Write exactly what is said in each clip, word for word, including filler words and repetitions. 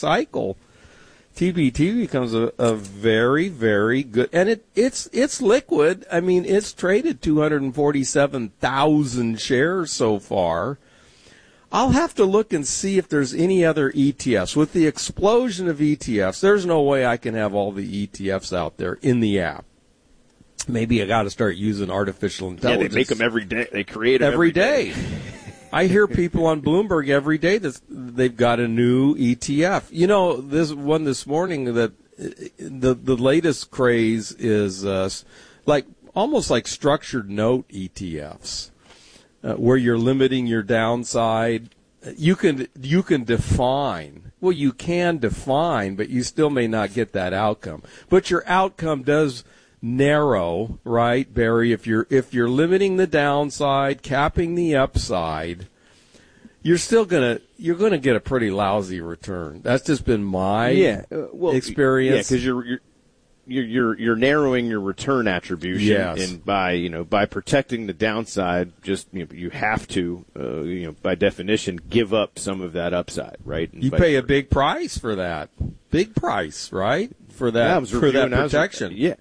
cycle, T B T becomes a, a very, very good, and it, it's it's liquid. I mean, it's traded two hundred forty-seven thousand shares so far. I'll have to look and see if there's any other E T Fs. With the explosion of E T Fs, there's no way I can have all the E T Fs out there in the app. Maybe I got to start using artificial intelligence. Yeah, they make them every day. They create them every, every day. day. I hear people on Bloomberg every day that they've got a new E T F. You know, this one this morning that the the latest craze is uh, like almost like structured note E T Fs, uh, where you're limiting your downside. You can you can define. Well, you can define, but you still may not get that outcome. But your outcome does narrow, right, Barry? If you're if you're limiting the downside, capping the upside, you're still gonna you're gonna get a pretty lousy return. That's just been my yeah, uh, well, experience. Yeah, because you're, you're you're you're you're narrowing your return attribution, yes. and by you know by protecting the downside, just you, know, you have to uh, you know by definition give up some of that upside, right? And you pay a big price for that, big price, right, for that yeah, I was for that reviewing, protection. I was, yeah.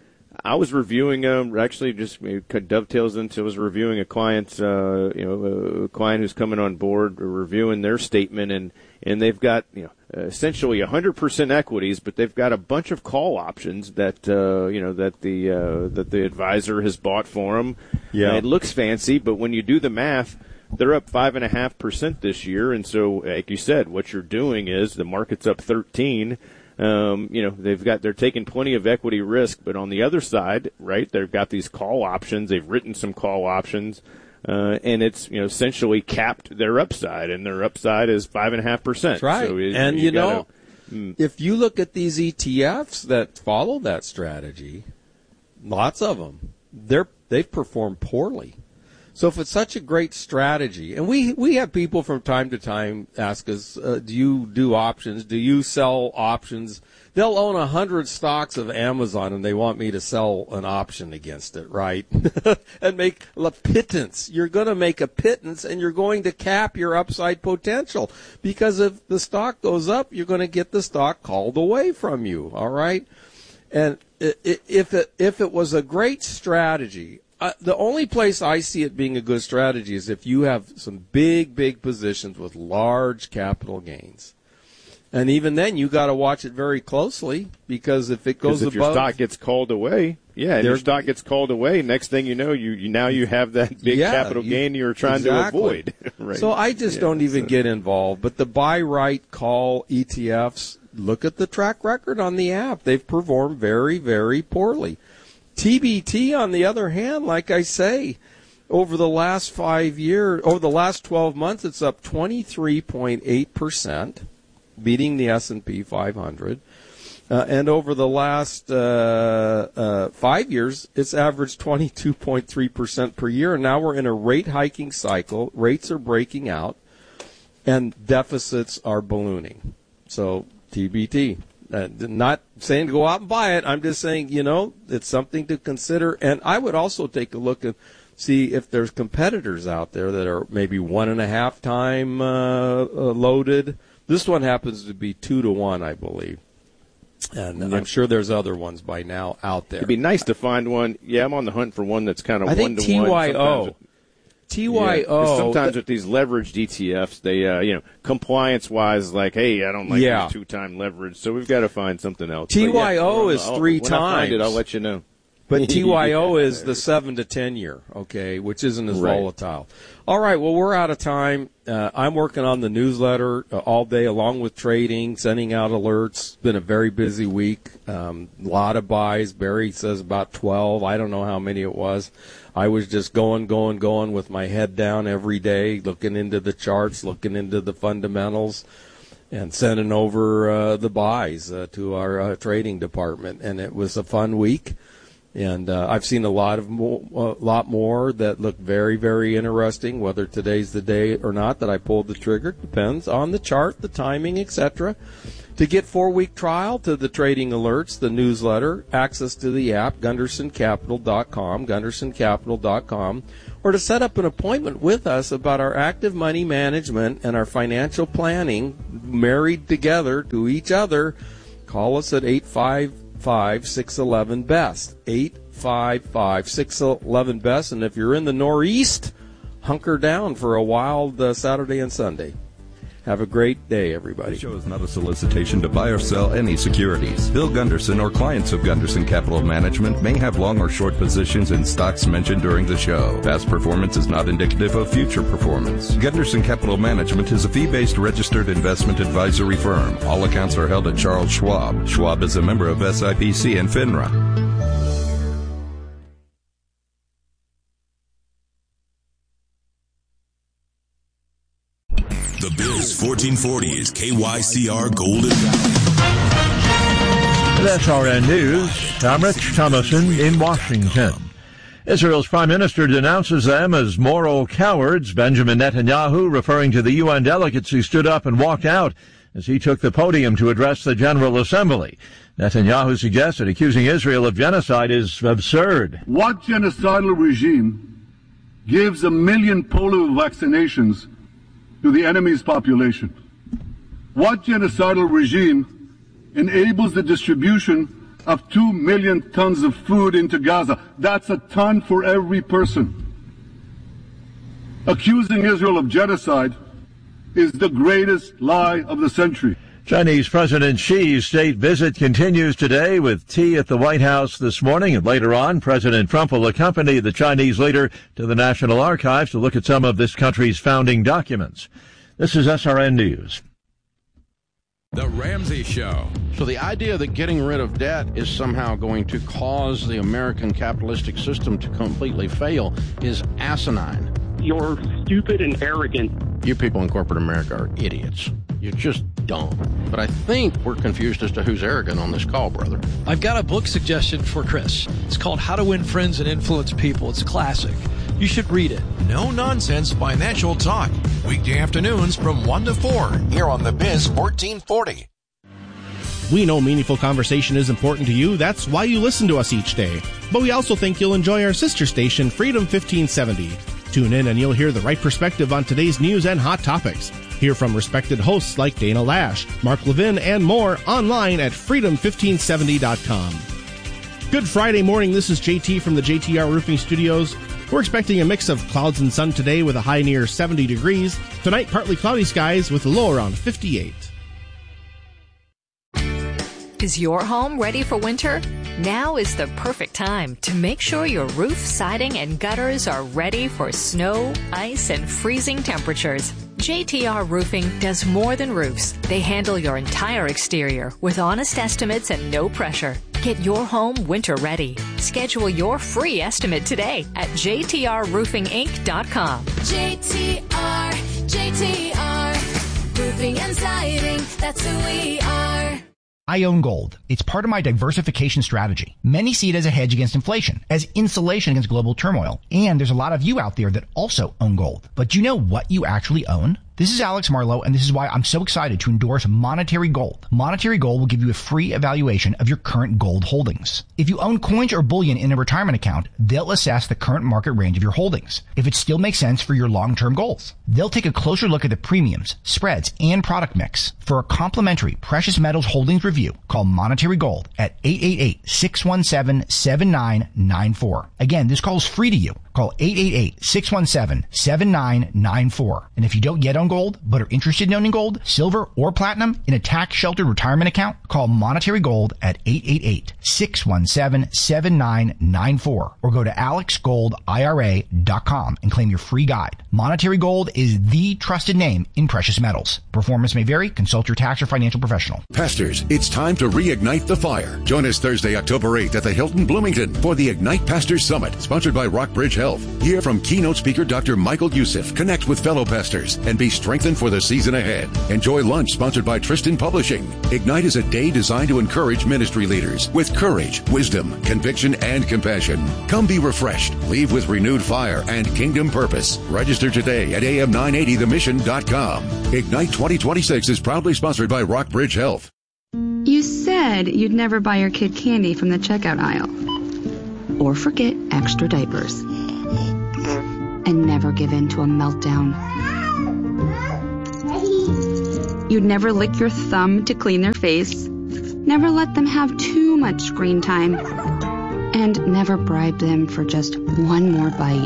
I was reviewing, um, actually, just it dovetails into. I was reviewing a client, uh, you know, a client who's coming on board, reviewing their statement, and and they've got, you know, essentially one hundred percent equities, but they've got a bunch of call options that, uh, you know, that the uh, that the advisor has bought for them. Yeah, and it looks fancy, but when you do the math, they're up five and a half percent this year, and so, like you said, what you're doing is the market's up thirteen. Um, you know, they've got, they're taking plenty of equity risk, but on the other side, right, they've got these call options. They've written some call options, uh, and it's, you know, essentially capped their upside, and their upside is five and a half percent. That's right. So it, and you, you know, gotta, mm. if you look at these E T Fs that follow that strategy, lots of them, they're, they've performed poorly. So if it's such a great strategy, and we we have people from time to time ask us, uh, do you do options? Do you sell options? They'll own a hundred stocks of Amazon, and they want me to sell an option against it, right? And make a pittance. You're going to make a pittance, and you're going to cap your upside potential. Because if the stock goes up, you're going to get the stock called away from you, all right? And if it, if it was a great strategy, Uh, the only place I see it being a good strategy is if you have some big, big positions with large capital gains. And even then, you got to watch it very closely, because if it goes if above, your stock gets called away, yeah, and your stock gets called away, next thing you know, you, you now you have that big yeah, capital you, gain you're trying exactly. to avoid. Right. So I just yeah, don't even so. get involved. But the buy, right, call E T Fs, look at the track record on the app. They've performed very, very poorly. T B T, on the other hand, like I say, over the last five years, over the last twelve months, it's up twenty-three point eight percent, beating the S and P five hundred. Uh, and over the last uh, uh, five years, it's averaged twenty-two point three percent per year. And now we're in a rate hiking cycle. Rates are breaking out, and deficits are ballooning. So T B T. Uh, not saying to go out and buy it. I'm just saying, you know, it's something to consider. And I would also take a look and see if there's competitors out there that are maybe one and a half time uh, uh, loaded. This one happens to be two to one, I believe. And yep. I'm sure there's other ones by now out there. It'd be nice to find one. Yeah, I'm on the hunt for one that's kind of I one think to one. T Y O. T Y O. Yeah, sometimes with these leveraged E T Fs, they, uh, you know, compliance-wise, like, hey, I don't like yeah. these two-time leverage, so we've got to find something else. T Y O yeah, is I'll, three when times. I find it, I'll let you know. But T Y O yeah. is the seven to ten year, okay, which isn't as right. volatile. All right, well, we're out of time. Uh, I'm working on the newsletter uh, all day, along with trading, sending out alerts. It's been a very busy week. Um, a lot of buys. Barry says about twelve. I don't know how many it was. I was just going, going, going with my head down every day, looking into the charts, looking into the fundamentals, and sending over uh, the buys uh, to our uh, trading department. And it was a fun week. And uh, I've seen a lot of mo- a lot more that look very, very interesting. Whether today's the day or not that I pulled the trigger depends on the chart, the timing, et cetera. To get four-week trial to the trading alerts, the newsletter, access to the app, Gunderson Capital dot com, Gunderson Capital dot com, or to set up an appointment with us about our active money management and our financial planning married together to each other, call us at eight five five, six one one, B E S T, eight five five, six one one, B E S T, and if you're in the Northeast, hunker down for a wild uh, Saturday and Sunday. Have a great day, everybody. This show is not a solicitation to buy or sell any securities. Bill Gunderson or clients of Gunderson Capital Management may have long or short positions in stocks mentioned during the show. Past performance is not indicative of future performance. Gunderson Capital Management is a fee-based registered investment advisory firm. All accounts are held at Charles Schwab. Schwab is a member of S I P C and FINRA. The Biz fourteen forty is K Y C R Golden Valley. That's S R N News. I'm Rich Thomason in Washington. Israel's prime minister denounces them as moral cowards. Benjamin Netanyahu referring to the U N delegates who stood up and walked out as he took the podium to address the General Assembly. Netanyahu suggested accusing Israel of genocide is absurd. What genocidal regime gives a million polio vaccinations to the enemy's population? What genocidal regime enables the distribution of two million tons of food into Gaza? That's a ton for every person. Accusing Israel of genocide is the greatest lie of the century. Chinese President Xi's state visit continues today with tea at the White House this morning, and later on, President Trump will accompany the Chinese leader to the National Archives to look at some of this country's founding documents. This is S R N News. The Ramsey Show. So the idea that getting rid of debt is somehow going to cause the American capitalistic system to completely fail is asinine. You're stupid and arrogant. You people in corporate America are idiots. You're just dumb. But I think we're confused as to who's arrogant on this call, brother. I've got a book suggestion for Chris. It's called How to Win Friends and Influence People. It's a classic. You should read it. No nonsense financial talk. Weekday afternoons from one to four here on the Biz fourteen forty. We know meaningful conversation is important to you. That's why you listen to us each day. But we also think you'll enjoy our sister station, Freedom fifteen seventy. Tune in and you'll hear the right perspective on today's news and hot topics. Hear from respected hosts like Dana Lash, Mark Levin, and more online at freedom fifteen seventy dot com. Good Friday morning. This is J T from the J T R Roofing Studios. We're expecting a mix of clouds and sun today with a high near seventy degrees. Tonight, partly cloudy skies with a low around fifty-eight. Is your home ready for winter? Now is the perfect time to make sure your roof, siding, and gutters are ready for snow, ice, and freezing temperatures. J T R Roofing does more than roofs. They handle your entire exterior with honest estimates and no pressure. Get your home winter ready. Schedule your free estimate today at j t r roofing inc dot com. J T R, J T R, roofing and siding, that's who we are. I own gold. It's part of my diversification strategy. Many see it as a hedge against inflation, as insulation against global turmoil. And there's a lot of you out there that also own gold. But do you know what you actually own? This is Alex Marlowe, and this is why I'm so excited to endorse Monetary Gold. Monetary Gold will give you a free evaluation of your current gold holdings. If you own coins or bullion in a retirement account, they'll assess the current market range of your holdings, if it still makes sense for your long-term goals. They'll take a closer look at the premiums, spreads, and product mix. For a complimentary precious metals holdings review, call Monetary Gold at eight eight eight, six one seven, seven nine nine four. Again, this call is free to you. Call eight eight eight, six one seven, seven nine nine four. And if you don't yet own gold, but are interested in owning gold, silver, or platinum in a tax-sheltered retirement account, call Monetary Gold at eight eight eight, six one seven, seven nine nine four or go to alex gold I R A dot com and claim your free guide. Monetary Gold is the trusted name in precious metals. Performance may vary. Consult your tax or financial professional. Pastors, it's time to reignite the fire. Join us Thursday, October eighth at the Hilton Bloomington for the Ignite Pastors Summit, sponsored by Rockbridge Health. Hear from keynote speaker Doctor Michael Youssef. Connect with fellow pastors and be strengthened for the season ahead. Enjoy lunch sponsored by Tristan Publishing. Ignite is a day designed to encourage ministry leaders with courage, wisdom, conviction, and compassion. Come be refreshed. Leave with renewed fire and kingdom purpose. Register today at A M nine eighty the mission dot com. Ignite twenty twenty-six is proudly sponsored by Rockbridge Health. You said you'd never buy your kid candy from the checkout aisle. Or forget extra diapers. And never give in to a meltdown. You'd never lick your thumb to clean their face. Never let them have too much screen time. And never bribe them for just one more bite.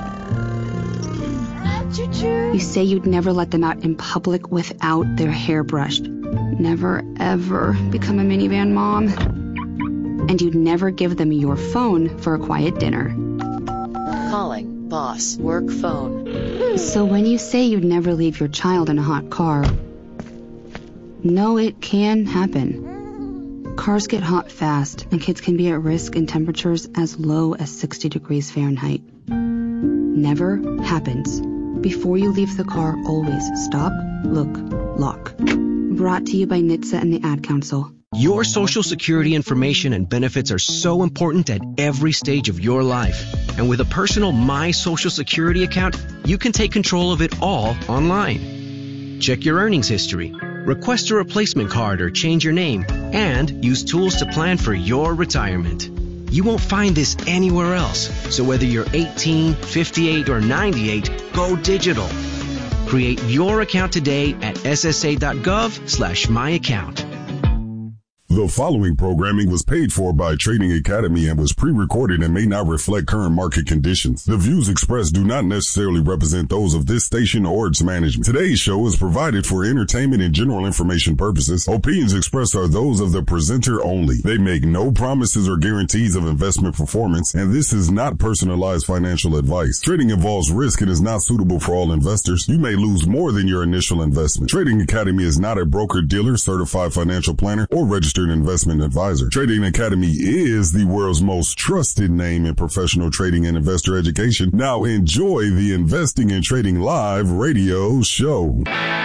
You say you'd never let them out in public without their hair brushed. Never, ever become a minivan mom. And you'd never give them your phone for a quiet dinner. Calling boss work phone. So when you say you'd never leave your child in a hot car, no, it can happen. Cars get hot fast, and kids can be at risk in temperatures as low as sixty degrees Fahrenheit. Never happens. Before you leave the car, always stop, look, lock. Brought to you by N H T S A and the Ad Council. Your Social Security information and benefits are so important at every stage of your life. And with a personal My Social Security account, you can take control of it all online. Check your earnings history, request a replacement card or change your name, and use tools to plan for your retirement. You won't find this anywhere else. So whether you're eighteen, fifty-eight, or ninety-eight, go digital. Create your account today at S S A dot gov slash my account. The following programming was paid for by Trading Academy and was pre-recorded and may not reflect current market conditions. The views expressed do not necessarily represent those of this station or its management. Today's show is provided for entertainment and general information purposes. Opinions expressed are those of the presenter only. They make no promises or guarantees of investment performance, and this is not personalized financial advice. Trading involves risk and is not suitable for all investors. You may lose more than your initial investment. Trading Academy is not a broker-dealer, certified financial planner, or registered investment advisor. Trading Academy is the world's most trusted name in professional trading and investor education. Now enjoy the Investing and Trading Live radio show.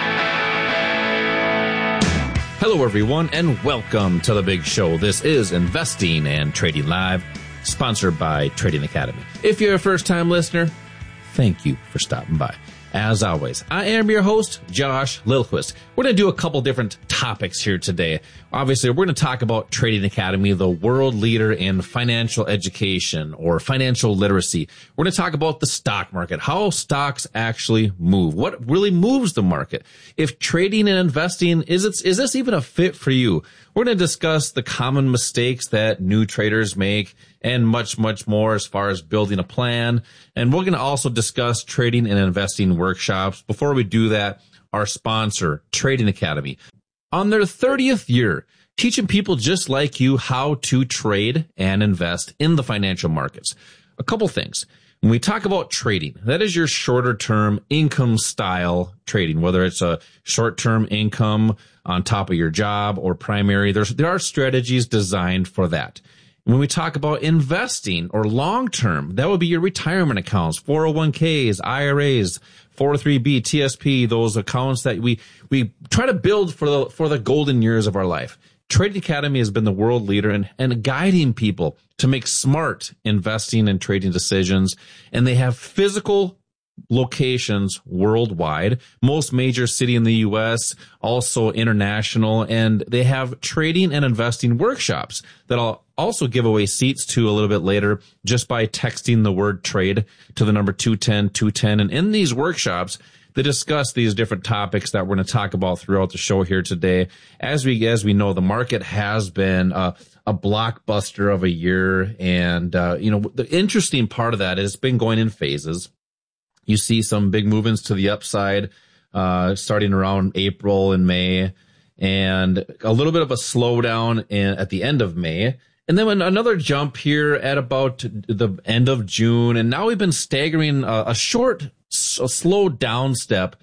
Hello everyone and welcome to the big show. This is Investing and Trading Live, sponsored by Trading Academy. If you're a first time listener, thank you for stopping by. As always, I am your host, Josh Lilquist. We're going to do a couple different topics here today. Obviously, we're going to talk about Trading Academy, the world leader in financial education or financial literacy. We're going to talk about the stock market, how stocks actually move, what really moves the market. If trading and investing, is it, is this even a fit for you? We're going to discuss the common mistakes that new traders make and much, much more as far as building a plan. And we're going to also discuss trading and investing workshops. Before we do that, our sponsor, Trading Academy, on their thirtieth year, teaching people just like you how to trade and invest in the financial markets. A couple things. When we talk about trading, that is your shorter term income style trading, whether it's a short term income on top of your job or primary. There's, there are strategies designed for that. When we talk about investing or long term, that would be your retirement accounts, four oh one k's, I R As, four oh three B, T S P, those accounts that we, we try to build for the, for the golden years of our life. Trading Academy has been the world leader in, in guiding people to make smart investing and trading decisions. And they have physical locations worldwide, most major city in the U S, also international, and they have trading and investing workshops that I'll also give away seats to a little bit later just by texting the word trade to the number two ten two ten. And in these workshops, they discuss these different topics that we're going to talk about throughout the show here today. As we as we know, the market has been a, a blockbuster of a year, and uh, you know the interesting part of that is it's been going in phases. You see some big movements to the upside uh, starting around April and May, and a little bit of a slowdown in, at the end of May. And then another jump here at about the end of June. And now we've been staggering a, a short, a slow down step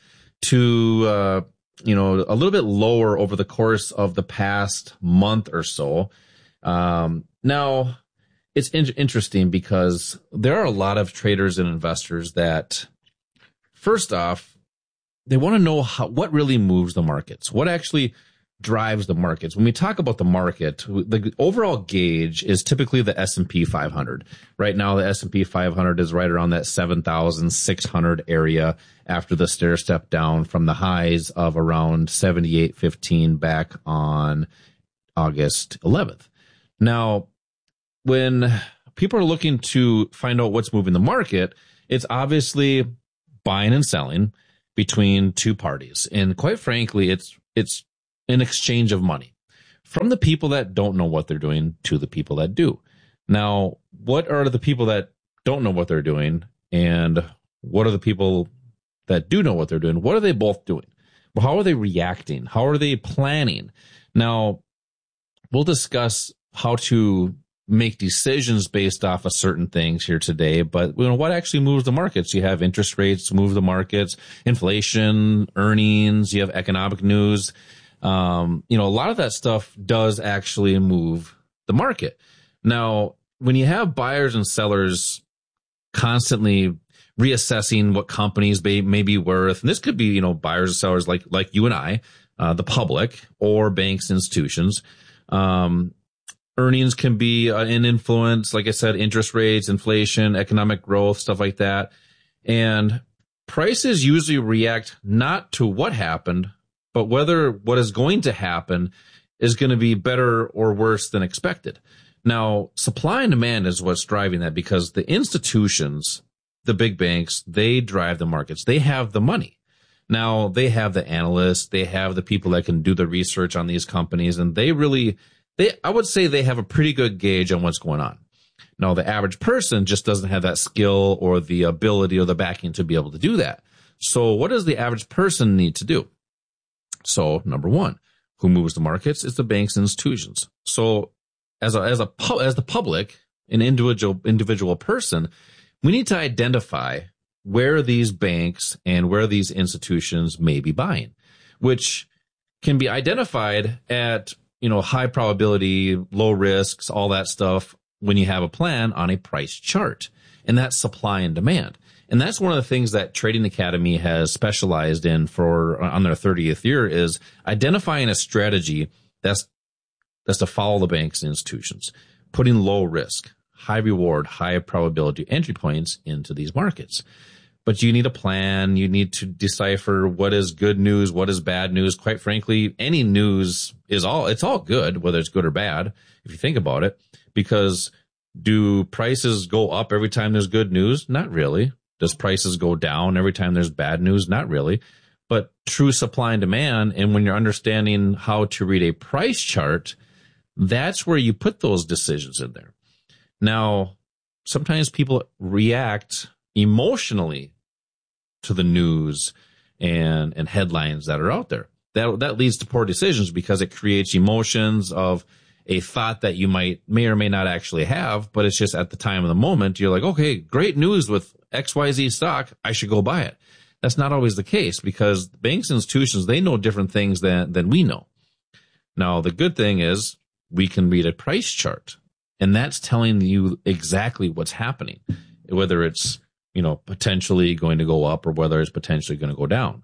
to, uh, you know, a little bit lower over the course of the past month or so. Um, now, it's in- interesting because there are a lot of traders and investors that, first off, they want to know how, what really moves the markets, what actually drives the markets. When we talk about the market, the overall gauge is typically the S and P five hundred. Right now, the S and P five hundred is right around that seven thousand six hundred area after the stair step down from the highs of around seventy-eight fifteen back on August eleventh. Now, when people are looking to find out what's moving the market, it's obviously buying and selling between two parties. And quite frankly, it's it's an exchange of money from the people that don't know what they're doing to the people that do. Now, what are the people that don't know what they're doing, and what are the people that do know what they're doing? What are they both doing? Well, how are they reacting? How are they planning? Now, we'll discuss how to make decisions based off of certain things here today, but you know, what actually moves the markets? You have interest rates move the markets, inflation, earnings, you have economic news. Um, you know, a lot of that stuff does actually move the market. Now, when you have buyers and sellers constantly reassessing what companies may, may be worth, and this could be, you know, buyers and sellers like, like you and I, uh, the public, or banks, institutions, um, earnings can be uh, an influence, like I said, interest rates, inflation, economic growth, stuff like that. And prices usually react not to what happened, but whether what is going to happen is going to be better or worse than expected. Now, supply and demand is what's driving that, because the institutions, the big banks, they drive the markets. They have the money. Now, they have the analysts, they have the people that can do the research on these companies, and they really, they I would say they have a pretty good gauge on what's going on. Now, the average person just doesn't have that skill or the ability or the backing to be able to do that. So what does the average person need to do? So, number one, who moves the markets? It's the banks and institutions. So, as a as a as the public, an individual individual person, we need to identify where these banks and where these institutions may be buying, which can be identified at, you know, high probability, low risks, all that stuff when you have a plan on a price chart, and that's supply and demand. And that's one of the things that Trading Academy has specialized in for on their thirtieth year, is identifying a strategy that's that's to follow the banks and institutions, putting low risk, high reward, high probability entry points into these markets. But you need a plan. You need to decipher what is good news, what is bad news. Quite frankly, any news is all, it's all good, whether it's good or bad, if you think about it, because do prices go up every time there's good news? Not really. Does prices go down every time there's bad news? Not really. But true supply and demand, and when you're understanding how to read a price chart, that's where you put those decisions in there. Now, sometimes people react emotionally to the news and, and headlines that are out there. That, that leads to poor decisions, because it creates emotions of a thought that you might, may or may not actually have, but it's just at the time of the moment, you're like, okay, great news with X Y Z stock, I should go buy it. That's not always the case, because banks and institutions, they know different things than, than we know. Now, the good thing is we can read a price chart, and that's telling you exactly what's happening, whether it's, you know, potentially going to go up or whether it's potentially going to go down.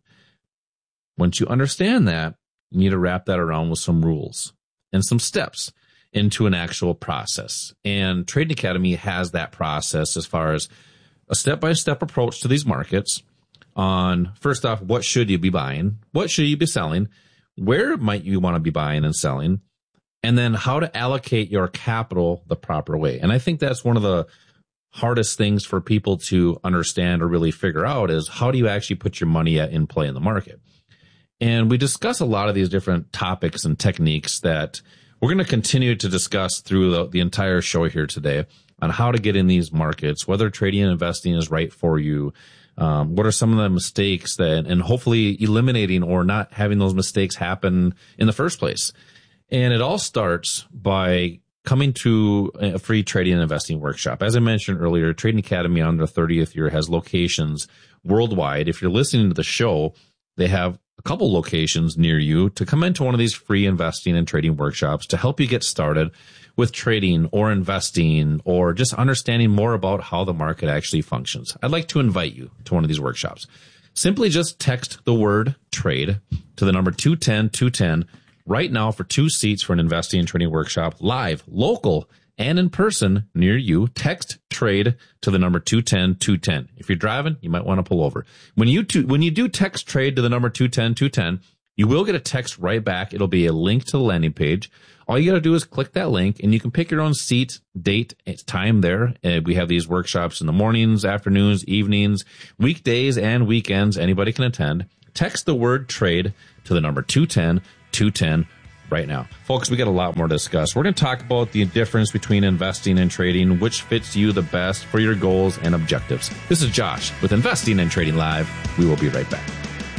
Once you understand that, you need to wrap that around with some rules and some steps into an actual process. And Trading Academy has that process as far as a step-by-step approach to these markets on, first off, what should you be buying? What should you be selling? Where might you want to be buying and selling? And then how to allocate your capital the proper way. And I think that's one of the hardest things for people to understand or really figure out, is how do you actually put your money in play in the market? And we discuss a lot of these different topics and techniques that we're going to continue to discuss through the, the entire show here today on how to get in these markets, whether trading and investing is right for you. Um, what are some of the mistakes that, and hopefully eliminating or not having those mistakes happen in the first place. And it all starts by coming to a free trading and investing workshop. As I mentioned earlier, Trading Academy on their thirtieth year has locations worldwide. If you're listening to the show, they have a couple locations near you to come into one of these free investing and trading workshops to help you get started with trading or investing or just understanding more about how the market actually functions. I'd like to invite you to one of these workshops. Simply just text the word trade to the number two ten two ten right now for two seats for an investing and trading workshop, live, local, and in person near you. Text trade to the number two ten two ten. If you're driving, you might want to pull over. When you to, when you do text trade to the number two ten two ten, you will get a text right back. It'll be a link to the landing page. All you got to do is click that link, and you can pick your own seat, date, time there. Uh, we have these workshops in the mornings, afternoons, evenings, weekdays, and weekends. Anybody can attend. Text the word trade to the number two ten two ten right now. Folks, we got a lot more to discuss. We're going to talk about the difference between investing and trading, which fits you the best for your goals and objectives. This is Josh with Investing and Trading Live. We will be right back.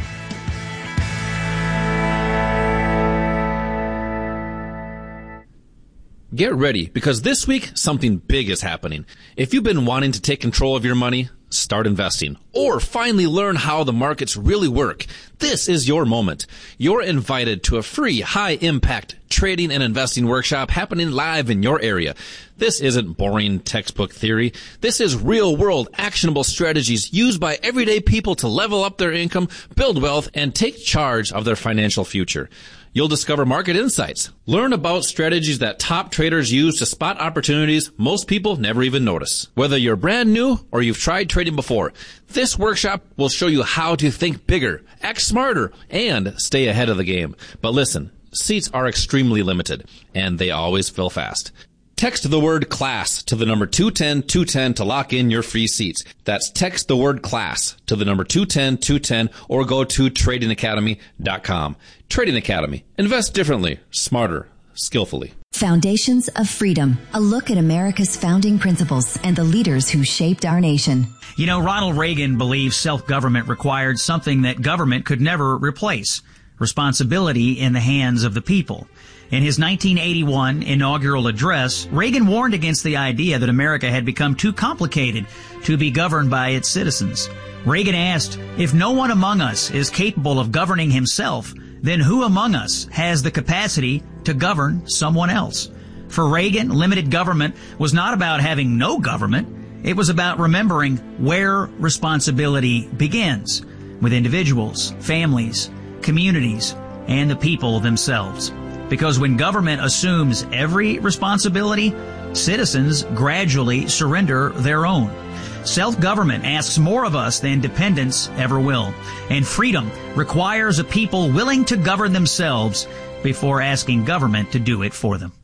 Get ready, because this week, something big is happening. If you've been wanting to take control of your money, start investing, or finally learn how the markets really work, this is your moment. You're invited to a free, high-impact trading and investing workshop happening live in your area. This isn't boring textbook theory. This is real-world, actionable strategies used by everyday people to level up their income, build wealth, and take charge of their financial future. You'll discover market insights, learn about strategies that top traders use to spot opportunities most people never even notice. Whether you're brand new or you've tried trading before, this workshop will show you how to think bigger, act smarter, and stay ahead of the game. But listen, seats are extremely limited, and they always fill fast. Text the word class to the number two ten two ten to lock in your free seats. That's text the word class to the number two ten two ten or go to trading academy dot com. Trading Academy. Invest differently, smarter, skillfully. Foundations of Freedom. A look at America's founding principles and the leaders who shaped our nation. You know, Ronald Reagan believed self-government required something that government could never replace: responsibility in the hands of the people. In his nineteen eighty-one inaugural address, Reagan warned against the idea that America had become too complicated to be governed by its citizens. Reagan asked, if no one among us is capable of governing himself, then who among us has the capacity to govern someone else? For Reagan, limited government was not about having no government. It was about remembering where responsibility begins, with individuals, families, communities, and the people themselves. Because when government assumes every responsibility, citizens gradually surrender their own. Self-government asks more of us than dependence ever will. And freedom requires a people willing to govern themselves before asking government to do it for them.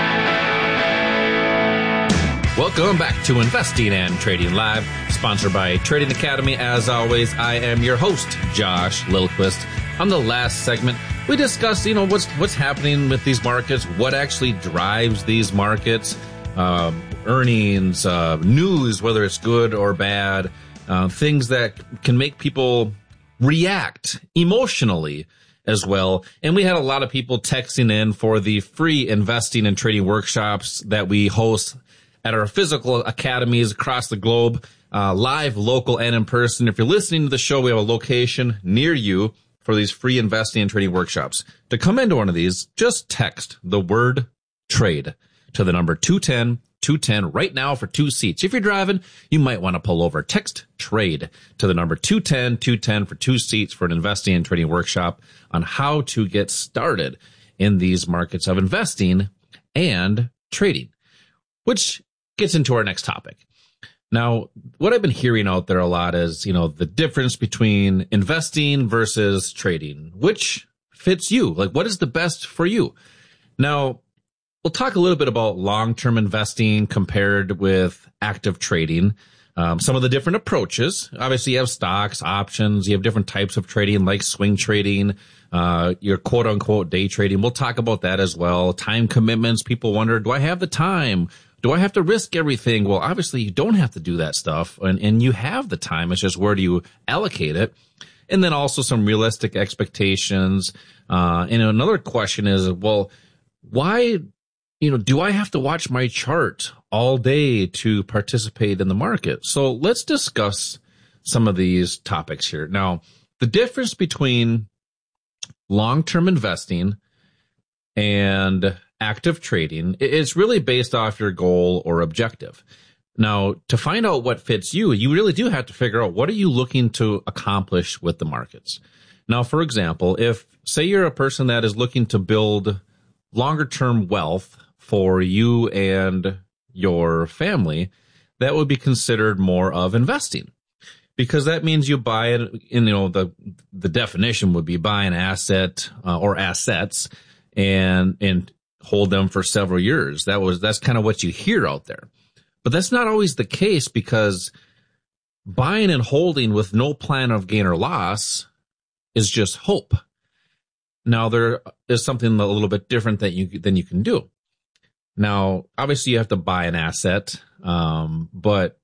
Welcome back to Investing and Trading Live, sponsored by Trading Academy. As always, I am your host, Josh Lillquist. On the last segment, we discussed, you know, what's what's happening with these markets, what actually drives these markets, uh, earnings, uh, news, whether it's good or bad, uh, things that can make people react emotionally as well. And we had a lot of people texting in for the free investing and trading workshops that we host at our physical academies across the globe, uh, live, local, and in person. If you're listening to the show, we have a location near you for these free investing and trading workshops. To come into one of these, just text the word trade to the number two ten two ten right now for two seats. If you're driving, you might want to pull over. Text trade to the number two ten two ten for two seats for an investing and trading workshop on how to get started in these markets of investing and trading, which gets into our next topic. Now, what I've been hearing out there a lot is, you know, the difference between investing versus trading. Which fits you? Like, what is the best for you? Now, we'll talk a little bit about long-term investing compared with active trading. Um, some of the different approaches. Obviously, you have stocks, options. You have different types of trading like swing trading, uh, your quote-unquote day trading. We'll talk about that as well. Time commitments. People wonder, do I have the time? Do I have to risk everything? Well, obviously, you don't have to do that stuff, and, and you have the time. It's just where do you allocate it? And then also some realistic expectations. Uh, and another question is, well, why, you know, do I have to watch my chart all day to participate in the market? So let's discuss some of these topics here. Now, the difference between long-term investing and active trading, it's really based off your goal or objective. Now, to find out what fits you, you really do have to figure out what are you looking to accomplish with the markets. Now, for example, if, say you're a person that is looking to build longer-term wealth for you and your family, that would be considered more of investing. Because that means you buy it, you know, the the definition would be buy an asset uh, or assets and and hold them for several years. That was that's kind of what you hear out there. But that's not always the case, because buying and holding with no plan of gain or loss is just hope. Now, there is something a little bit different that you than you can do. Now, obviously, you have to buy an asset, um, but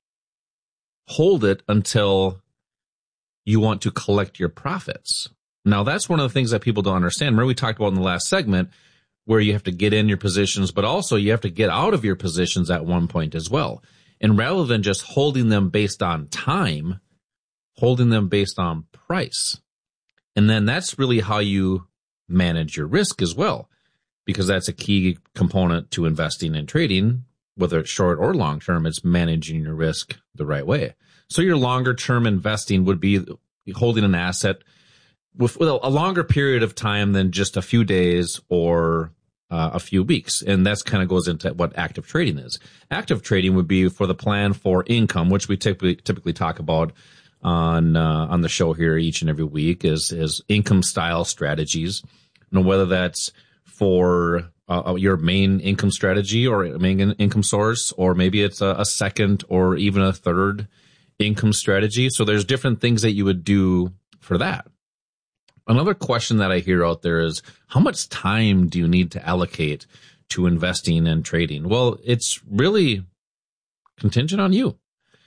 hold it until you want to collect your profits. Now, that's one of the things that people don't understand. Remember, we talked about in the last segment where you have to get in your positions, but also you have to get out of your positions at one point as well. And rather than just holding them based on time, holding them based on price. And then that's really how you manage your risk as well, because that's a key component to investing and trading, whether it's short or long term. It's managing your risk the right way. So your longer term investing would be holding an asset with, with a longer period of time than just a few days or uh, a few weeks. And that's kind of goes into what active trading is. Active trading would be for the plan for income, which we typically typically talk about on uh, on the show here each and every week, is is income style strategies. You know, whether that's for uh, your main income strategy or a main income source, or maybe it's a, a second or even a third income strategy. So there's different things that you would do for that. Another question that I hear out there is, how much time do you need to allocate to investing and trading? Well, it's really contingent on you.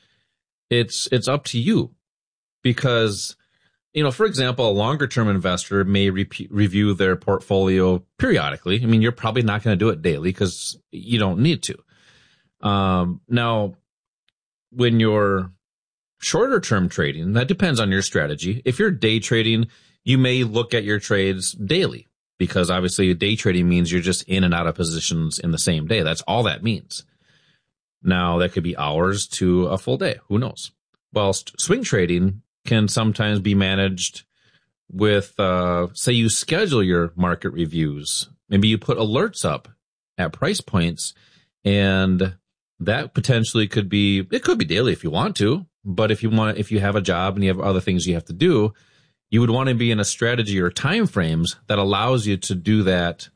It's it's up to you, because, you know, for example, a longer term investor may re- review their portfolio periodically. I mean, you're probably not going to do it daily because you don't need to. Um, now, when you're shorter term trading, that depends on your strategy. If you're day trading, you may look at your trades daily, because obviously day trading means you're just in and out of positions in the same day. That's all that means. Now, that could be hours to a full day. Who knows? Whilst swing trading can sometimes be managed with, uh, say you schedule your market reviews. Maybe you put alerts up at price points, and that potentially could be, it could be daily if you want to, but if you want, if you have a job and you have other things you have to do, you would want to be in a strategy or time frames that allows you to do that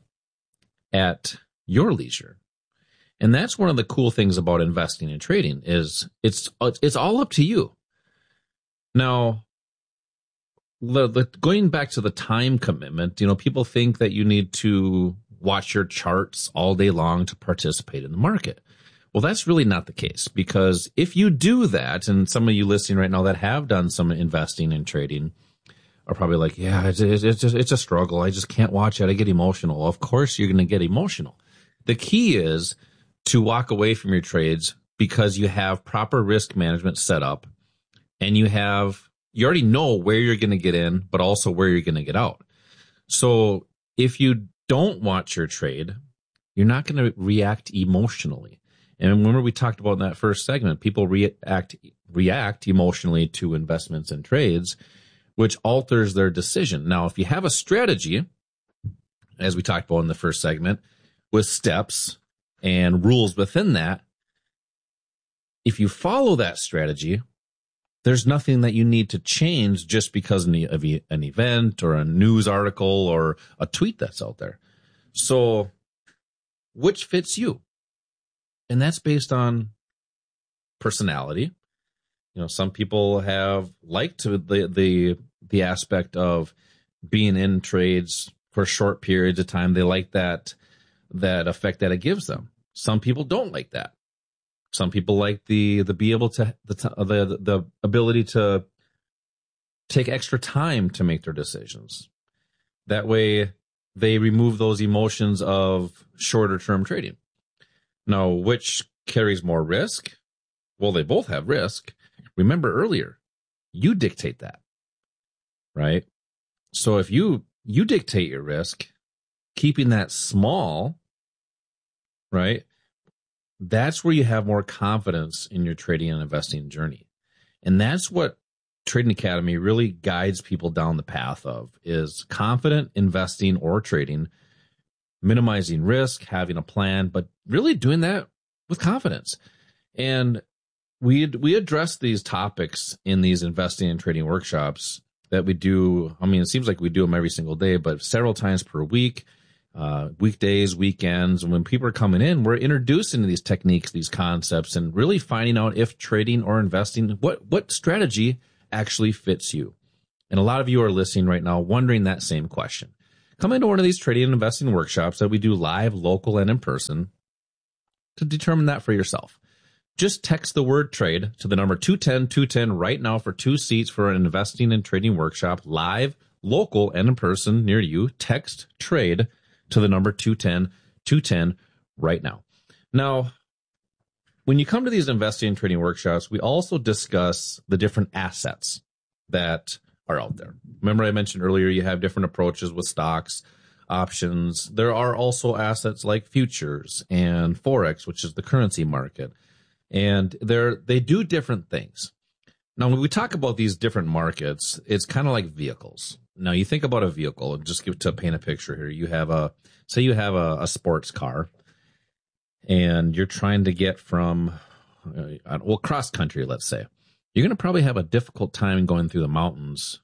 at your leisure. And that's one of the cool things about investing and trading is it's, it's all up to you. Now, the, the, going back to the time commitment, you know, people think that you need to watch your charts all day long to participate in the market. Well, that's really not the case, because if you do that, and some of you listening right now that have done some investing and trading are probably like, yeah, it's, it's, it's, just, it's a struggle. I just can't watch it. I get emotional. Of course, you're going to get emotional. The key is to walk away from your trades because you have proper risk management set up, and you have, you already know where you're going to get in, but also where you're going to get out. So if you don't watch your trade, you're not going to react emotionally. And remember, we talked about in that first segment, people react, react emotionally to investments and trades, which alters their decision. Now, if you have a strategy, as we talked about in the first segment, with steps and rules within that, if you follow that strategy, there's nothing that you need to change just because of an event or a news article or a tweet that's out there. So which fits you? And that's based on personality. You know, some people have liked the the the aspect of being in trades for short periods of time. They like that that effect that it gives them. Some people don't like that. Some people like the the be able to the the the ability to take extra time to make their decisions. That way, they remove those emotions of shorter term trading. Now, which carries more risk? Well, they both have risk. Remember earlier, you dictate that, right? So if you you dictate your risk, keeping that small, right? That's where you have more confidence in your trading and investing journey. And that's what Trading Academy really guides people down the path of, is confident investing or trading, minimizing risk, having a plan, but really doing that with confidence. And we we address these topics in these investing and trading workshops that we do. I mean, it seems like we do them every single day, but several times per week, uh, weekdays, weekends. And when people are coming in, we're introducing these techniques, these concepts, and really finding out if trading or investing, what what strategy actually fits you. And a lot of you are listening right now wondering that same question. Come into one of these trading and investing workshops that we do live, local, and in person to determine that for yourself. Just text the word trade to the number two ten two ten right now for two seats for an investing and trading workshop, live, local, and in person near you. Text trade to the number two ten two ten right now. Now, when you come to these investing and trading workshops, we also discuss the different assets that are out there. Remember I mentioned earlier you have different approaches with stocks, options. There are also assets like futures and Forex, which is the currency market. And they're, they do different things. Now, when we talk about these different markets, it's kind of like vehicles. Now, you think about a vehicle, and just give, to paint a picture here. You have a, say you have a, a sports car, and you're trying to get from, uh, well, cross country, let's say. You're going to probably have a difficult time going through the mountains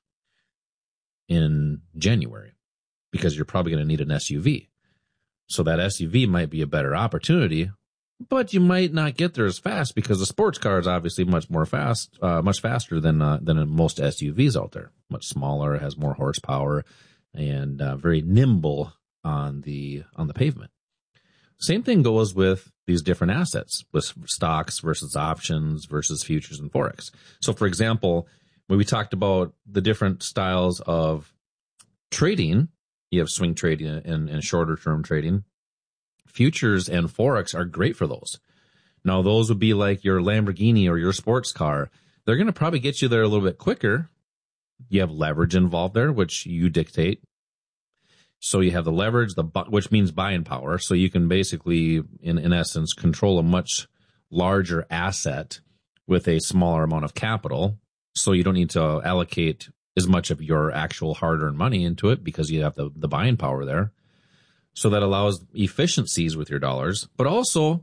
in January because you're probably going to need an S U V. So that S U V might be a better opportunity, but you might not get there as fast because the sports car is obviously much more fast, uh, much faster than uh, than most S U Vs out there. Much smaller, has more horsepower, and uh, very nimble on the on the pavement. Same thing goes with these different assets, with stocks versus options versus futures and Forex. So, for example, when we talked about the different styles of trading, you have swing trading and, and shorter term trading. Futures and Forex are great for those. Now, those would be like your Lamborghini or your sports car. They're going to probably get you there a little bit quicker. You have leverage involved there, which you dictate. So you have the leverage, the which means buying power. So you can basically, in, in essence, control a much larger asset with a smaller amount of capital. So you don't need to allocate as much of your actual hard-earned money into it because you have the, the buying power there. So that allows efficiencies with your dollars. But also,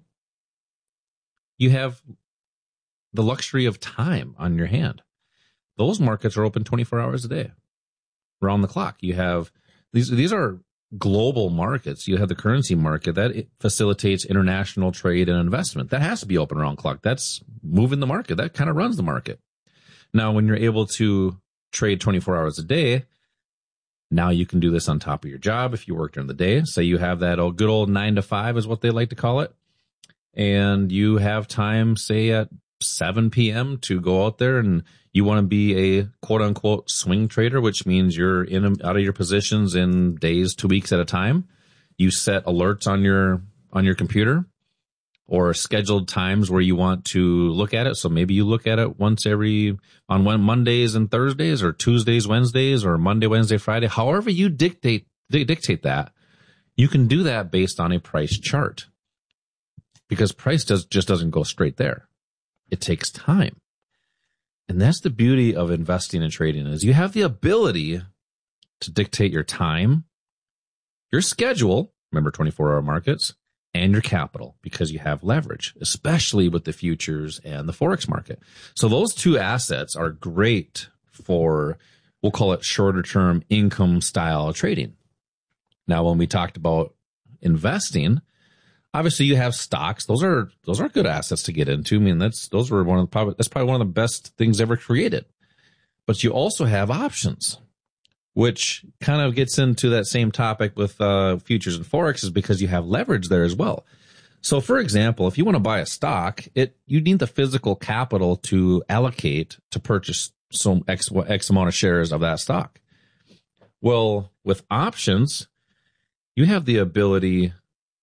you have the luxury of time on your hand. Those markets are open twenty-four hours a day, around the clock. You have These these are global markets. You have the currency market that facilitates international trade and investment. That has to be open around the clock. That's moving the market. That kind of runs the market. Now, when you're able to trade twenty-four hours a day, now you can do this on top of your job if you work during the day. Say you have that old good old nine to five is what they like to call it. And you have time, say at seven p.m. to go out there and you want to be a quote unquote swing trader, which means you're in and out of your positions in days, two weeks at a time. You set alerts on your, on your computer or scheduled times where you want to look at it. So maybe you look at it once every, on one Mondays and Thursdays or Tuesdays, Wednesdays, or Monday, Wednesday, Friday. However you dictate, dictate that, you can do that based on a price chart because price does, just doesn't go straight there. It takes time. And that's the beauty of investing and trading is you have the ability to dictate your time, your schedule, remember twenty-four hour markets, and your capital because you have leverage, especially with the futures and the Forex market. So those two assets are great for, we'll call it shorter term income style trading. Now, when we talked about investing, obviously you have stocks. Those are, those are good assets to get into. I mean, that's, those were one of the, probably, that's probably one of the best things ever created. But you also have options, which kind of gets into that same topic with uh, futures and Forex is because you have leverage there as well. So for example, if you want to buy a stock, it, you need the physical capital to allocate to purchase some X, X amount of shares of that stock. Well, with options, you have the ability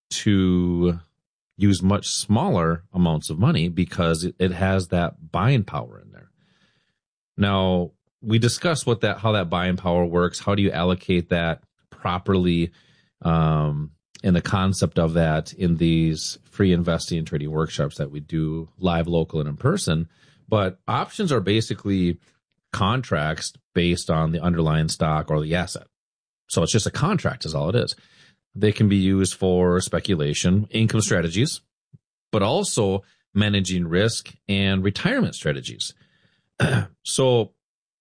to use much smaller amounts of money because it, it has that buying power in there. Now, we discussed what that, how that buying power works. How do you allocate that properly um, in the concept of that in these free investing and trading workshops that we do live, local, and in person. But options are basically contracts based on the underlying stock or the asset. So it's just a contract is all it is. They can be used for speculation, income strategies, but also managing risk and retirement strategies. So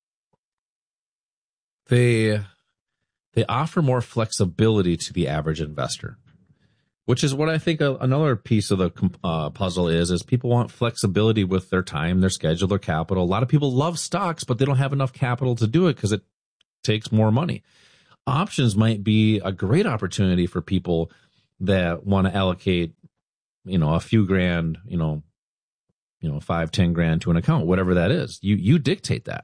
they they offer more flexibility to the average investor, which is what I think a, another piece of the uh, puzzle is, is people want flexibility with their time, their schedule, their capital. A lot of people love stocks, but they don't have enough capital to do it because it takes more money. Options might be a great opportunity for people that want to allocate, you know, a few grand, you know, you know, five, ten grand to an account, whatever that is. You you dictate that.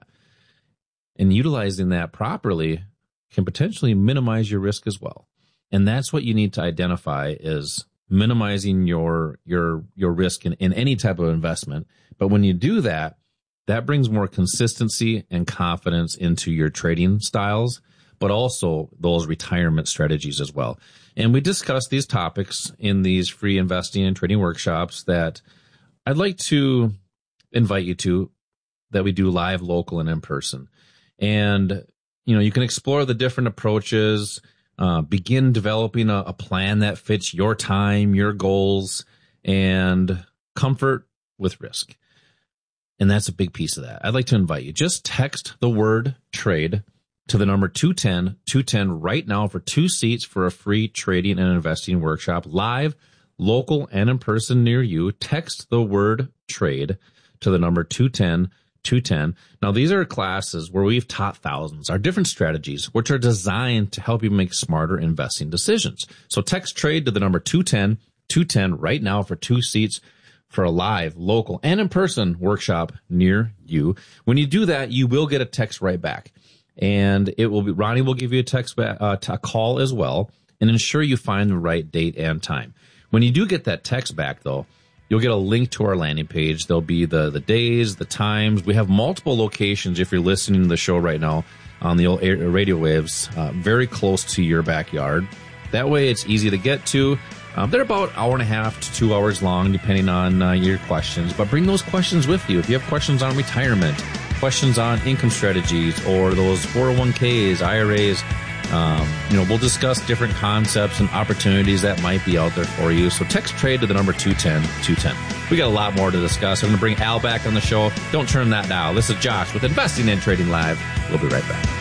And utilizing that properly can potentially minimize your risk as well. And that's what you need to identify is minimizing your your your risk in, in any type of investment. But when you do that, that brings more consistency and confidence into your trading styles, but also those retirement strategies as well. And we discuss these topics in these free investing and trading workshops that I'd like to invite you to, that we do live, local, and in person. And, you know, you can explore the different approaches, uh, begin developing a, a plan that fits your time, your goals, and comfort with risk. And that's a big piece of that. I'd like to invite you. Just text the word trade to the number two ten, two ten right now for two seats for a free trading and investing workshop, live, local, and in person near you. Text the word trade to the number two ten, two ten. Now, these are classes where we've taught thousands, our different strategies, which are designed to help you make smarter investing decisions. So text trade to the number two ten, two ten right now for two seats for a live, local, and in-person workshop near you. When you do that, you will get a text right back. And it will be, Ronnie will give you a text back, uh, a call as well, and ensure you find the right date and time. When you do get that text back, though, you'll get a link to our landing page. There'll be the, the days, the times. We have multiple locations if you're listening to the show right now on the old radio waves, uh, very close to your backyard. That way it's easy to get to. Um, they're about an hour and a half to two hours long, depending on uh, your questions. But bring those questions with you. If you have questions on retirement, questions on income strategies, or those four oh one k's, I R As, um, you know, we'll discuss different concepts and opportunities that might be out there for you. So text trade to the number two ten, two ten. We got a lot more to discuss. I'm going to bring Al back on the show. Don't turn that dial. This is Josh with Investing and Trading Live. We'll be right back.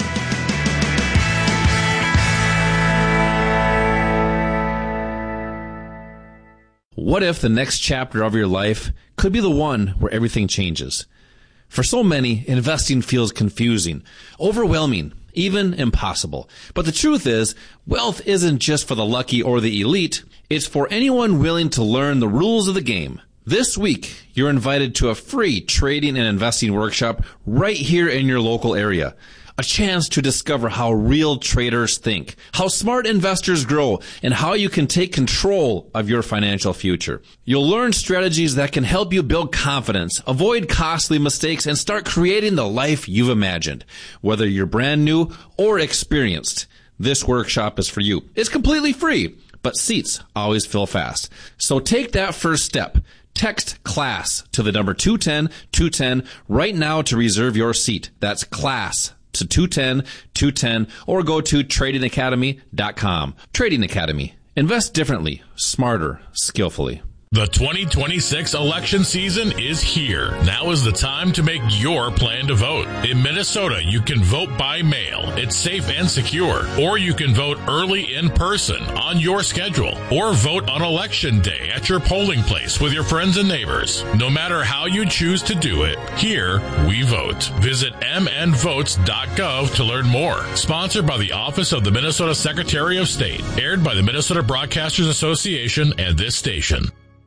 What if the next chapter of your life could be the one where everything changes? For so many, investing feels confusing, overwhelming, even impossible. But the truth is, wealth isn't just for the lucky or the elite. It's for anyone willing to learn the rules of the game. This week, you're invited to a free trading and investing workshop right here in your local area. A chance to discover how real traders think, how smart investors grow, and how you can take control of your financial future. You'll learn strategies that can help you build confidence, avoid costly mistakes, and start creating the life you've imagined. Whether you're brand new or experienced, this workshop is for you. It's completely free, but seats always fill fast. So take that first step. Text CLASS to the number two ten, two ten right now to reserve your seat. That's CLASS to two ten, two ten, or go to trading academy dot com. Trading Academy. Invest differently, smarter, skillfully. The twenty twenty-six election season is here. Now is the time to make your plan to vote. In Minnesota, you can vote by mail. It's safe and secure. Or you can vote early in person on your schedule. Or vote on election day at your polling place with your friends and neighbors. No matter how you choose to do it, here we vote. Visit m n votes dot gov to learn more. Sponsored by the Office of the Minnesota Secretary of State. Aired by the Minnesota Broadcasters Association and this station.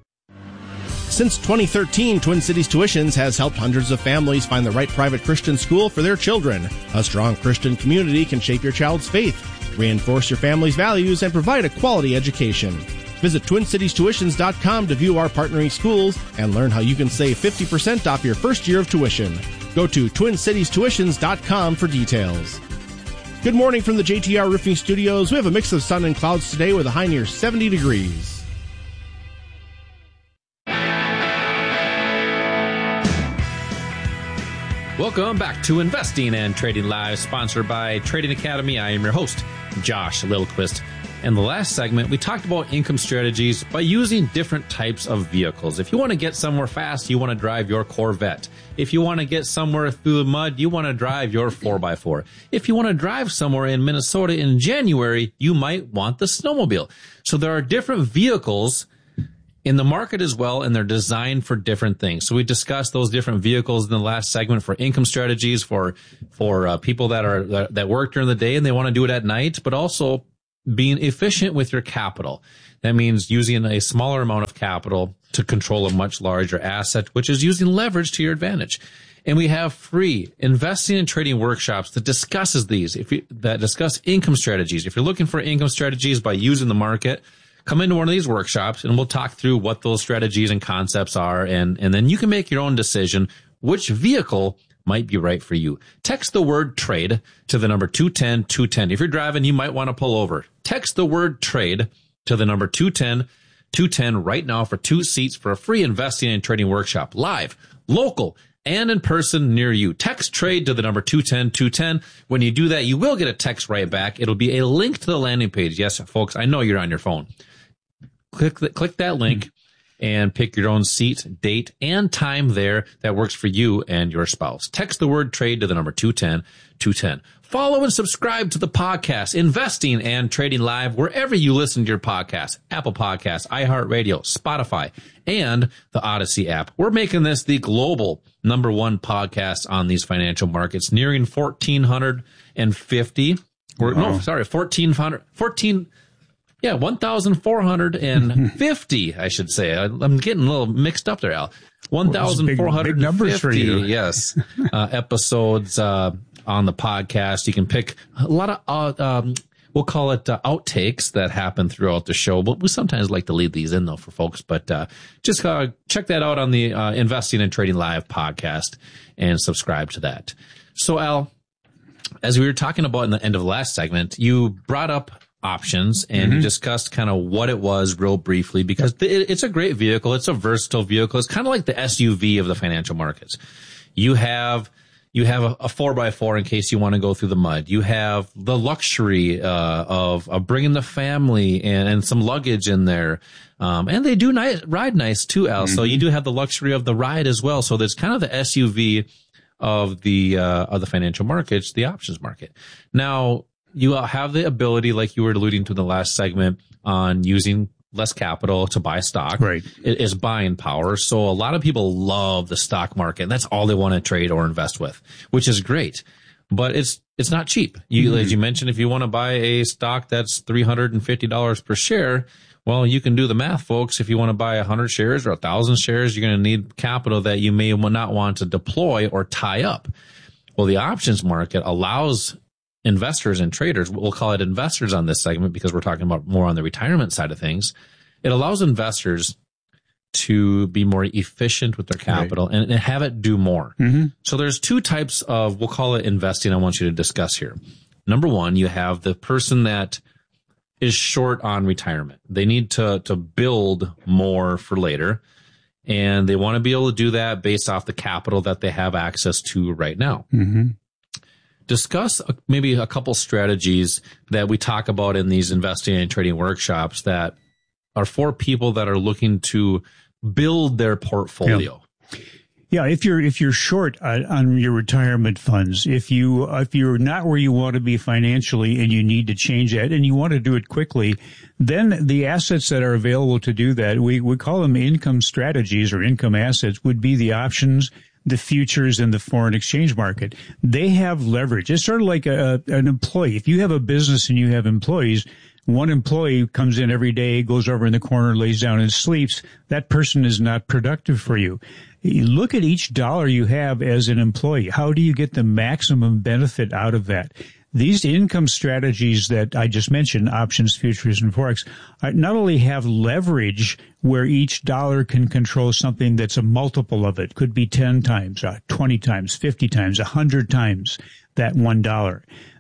Since twenty thirteen, Twin Cities Tuitions has helped hundreds of families find the right private Christian school for their children. A strong Christian community can shape your child's faith, reinforce your family's values, and provide a quality education. Visit twin cities tuitions dot com to view our partnering schools and learn how you can save fifty percent off your first year of tuition. Go to twin cities tuitions dot com for details. Good morning from the J T R Roofing Studios. We have a mix of sun and clouds today with a high near seventy degrees. Welcome back to Investing and Trading Live, sponsored by Trading Academy. I am your host, Josh Lilquist. In the last segment, we talked about income strategies by using different types of vehicles. If you want to get somewhere fast, you want to drive your Corvette. If you want to get somewhere through the mud, you want to drive your four by four. If you want to drive somewhere in Minnesota in January, you might want the snowmobile. So there are different vehicles in the market as well, and they're designed for different things. So we discussed those different vehicles in the last segment for income strategies, for for uh, people that are that, that work during the day and they want to do it at night, but also being efficient with your capital. That means using a smaller amount of capital to control a much larger asset, which is using leverage to your advantage. And we have free investing and trading workshops that discusses these, if you, that discuss income strategies. If you're looking for income strategies by using the market, come into one of these workshops and we'll talk through what those strategies and concepts are. And, and then you can make your own decision which vehicle might be right for you. Text the word trade to the number two ten two ten. If you're driving, you might want to pull over. Text the word trade to the number two ten two ten right now for two seats for a free investing and trading workshop, live, local, and in person near you. Text trade to the number two ten two ten. When you do that, you will get a text right back. It'll be a link to the landing page. Yes, folks, I know you're on your phone. Click, the, click that link and pick your own seat, date, and time there that works for you and your spouse. Text the word trade to the number two ten two ten. Follow and subscribe to the podcast, Investing and Trading Live, wherever you listen to your podcast, Apple Podcasts, iHeartRadio, Spotify, and the Odyssey app. We're making this the global number one podcast on these financial markets, nearing one thousand four hundred fifty. Or, wow. No, sorry, fourteen hundred, fourteen Yeah, one thousand four hundred fifty, I should say. I, I'm getting a little mixed up there, Al. one thousand four hundred fifty, big, big numbers for you. Yes, uh, episodes uh, on the podcast. You can pick a lot of, uh, um, we'll call it uh, outtakes that happen throughout the show. But we sometimes like to leave these in, though, for folks. But uh, just uh, check that out on the uh, Investing and Trading Live podcast and subscribe to that. So, Al, as we were talking about in the end of the last segment, you brought up options and mm-hmm. discussed kind of what it was real briefly, because it, it's a great vehicle. It's a versatile vehicle. It's kind of like the S U V of the financial markets. You have, you have a, a four by four in case you want to go through the mud. You have the luxury, uh, of, of bringing the family and, and some luggage in there. Um, and they do ni- ride nice too, Al. Mm-hmm. So you do have the luxury of the ride as well. So there's kind of the S U V of the, uh, of the financial markets, the options market. Now, you have the ability, like you were alluding to in the last segment, on using less capital to buy stock. Right. It is buying power. So a lot of people love the stock market. And that's all they want to trade or invest with, which is great. But it's it's not cheap. You, mm-hmm. As you mentioned, if you want to buy a stock that's three hundred fifty dollars per share, well, you can do the math, folks. If you want to buy one hundred shares or one thousand shares, you're going to need capital that you may not want to deploy or tie up. Well, the options market allows investors and traders, we'll call it investors on this segment because we're talking about more on the retirement side of things. It allows investors to be more efficient with their capital, right, and, and have it do more. Mm-hmm. So there's two types of, we'll call it investing, I want you to discuss here. Number one, you have the person that is short on retirement. They need to, to build more for later, and they want to be able to do that based off the capital that they have access to right now. Mm-hmm. Discuss maybe a couple strategies that we talk about in these investing and trading workshops that are for people that are looking to build their portfolio. Yeah. Yeah, if you're if you're short on, on your retirement funds, if you if you're not where you want to be financially and you need to change that and you want to do it quickly, then the assets that are available to do that, we we call them income strategies or income assets, would be the options, the futures, and the foreign exchange market. They have leverage. It's sort of like a, an employee. If you have a business and you have employees, one employee comes in every day, goes over in the corner, lays down and sleeps. That person is not productive for you. You look at each dollar you have as an employee. How do you get the maximum benefit out of that? These income strategies that I just mentioned, options, futures, and forex, not only have leverage where each dollar can control something that's a multiple of it, could be ten times, uh, twenty times, fifty times, one hundred times that one dollar.